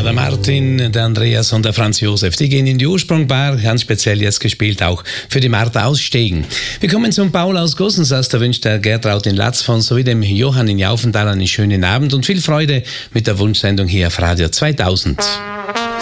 der Martin, der Andreas und der Franz Josef, die gehen in die Ursprungbar, ganz speziell jetzt gespielt auch für die Martha aus Stegen. Wir kommen zum Paul aus Gossensas, da wünscht der Gertraud in Latzfon sowie dem Johann in Jaufenthal einen schönen Abend und viel Freude mit der Wunschsendung hier auf Radio 2000.